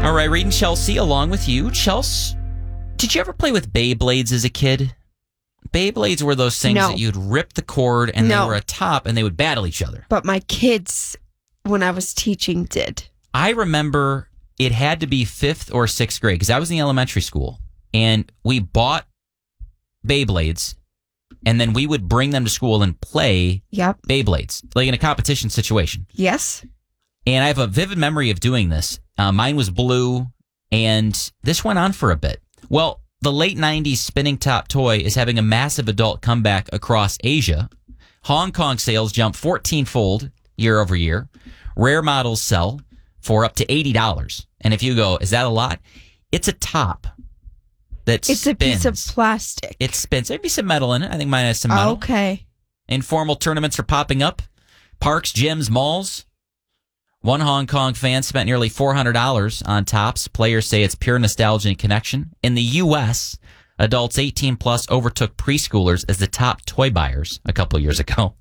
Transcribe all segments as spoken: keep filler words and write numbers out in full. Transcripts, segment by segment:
All right, reading Chelsea along with you. Chelsea, did you ever play with Beyblades as a kid? Beyblades were those things No. that you'd rip the cord and No. they were a top and they would battle each other. But my kids, when I was teaching, did. I remember it had to be fifth or sixth grade because I was in the elementary school and we bought Beyblades and then we would bring them to school and play Yep. Beyblades, like in a competition situation. Yes. And I have a vivid memory of doing this. Uh, mine was blue, and this went on for a bit. Well, the late nineties spinning top toy is having a massive adult comeback across Asia. Hong Kong sales jump fourteen-fold year over year. Rare models sell for up to eighty dollars. And if you go, is that a lot? It's a top that It's spins. a piece of plastic. It spins. There'd be some metal in it. I think mine has some metal. Okay. Informal tournaments are popping up. Parks, gyms, malls. One Hong Kong fan spent nearly four hundred dollars on tops. Players say it's pure nostalgia and connection. In the U S, adults eighteen plus overtook preschoolers as the top toy buyers a couple years ago.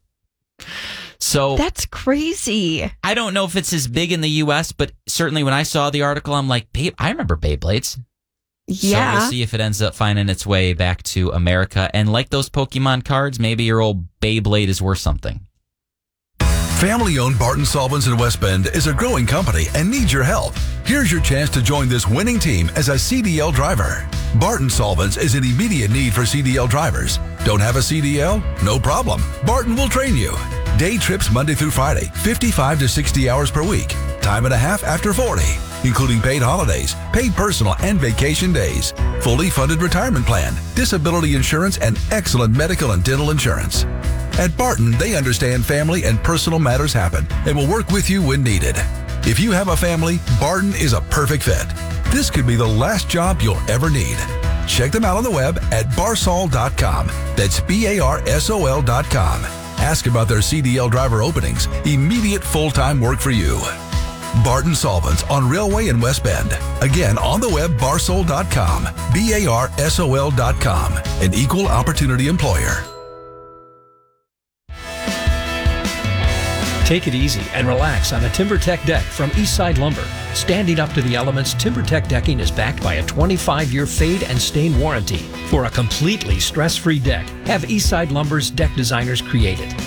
So That's crazy. I don't know if it's as big in the U S, but certainly when I saw the article, I'm like, Babe, I remember Beyblades. Yeah. So we'll see if it ends up finding its way back to America. And like those Pokemon cards, maybe your old Beyblade is worth something. Family-owned Barton Solvents in West Bend is a growing company and needs your help. Here's your chance to join this winning team as a C D L driver. Barton Solvents is in immediate need for C D L drivers. Don't have a C D L? No problem. Barton will train you. Day trips Monday through Friday, fifty-five to sixty hours per week. Time and a half after forty, including paid holidays, paid personal and vacation days, fully funded retirement plan, disability insurance, and excellent medical and dental insurance. At Barton, they understand family and personal matters happen and will work with you when needed. If you have a family, Barton is a perfect fit. This could be the last job you'll ever need. Check them out on the web at barsol dot com. That's B A R S O L dot com. Ask about their C D L driver openings. Immediate full-time work for you. Barton Solvents on Railway in West Bend. Again, on the web, barsol dot com. B A R S O L dot com. An equal opportunity employer. Take it easy and relax on a TimberTech deck from Eastside Lumber. Standing up to the elements, TimberTech decking is backed by a twenty-five year fade and stain warranty. For a completely stress-free deck, have Eastside Lumber's deck designers create it.